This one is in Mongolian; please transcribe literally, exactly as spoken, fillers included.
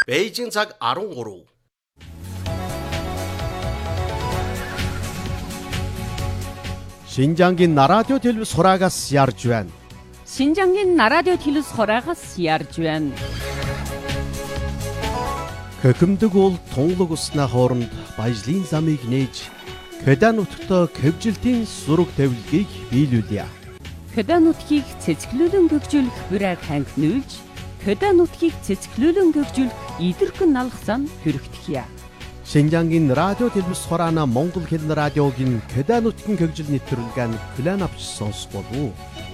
Бээжин цаг арван гурав. Шинжангийн радио телевиз хураагаас ярьж байна. Шинжангийн радио телевиз хураагаас ярьж байна. Хөхөмдөг бол тунгалаг усны хооронд баяжлын замыг нээж Кёда нутагт кевжилтийн зураг тавилгыг биелүүлье. Кёда нутгийг цэцгэлүүлэн гөгжүүлэх бүрэг хангинуулж, Кёда нутгийг цэцгэлүүлэн гөгжүүлэх идэрхэн налгасан хүрэгдэхье. Шинжангийн радио телевиз хураана Монгол хэлний радиогийн Кёда нутгийн гөгжил нэвтрүүлгэн план авч сонсох болов уу?